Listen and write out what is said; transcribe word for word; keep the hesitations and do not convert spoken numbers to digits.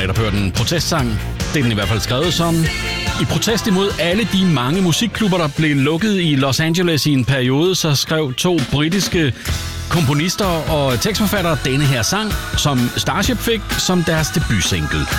netop hørt en protestsang. Det er den i hvert fald skrevet som. I protest imod alle de mange musikklubber, der blev lukket i Los Angeles i en periode, så skrev to britiske komponister og tekstforfattere denne her sang, som Starship fik som deres debutsingle.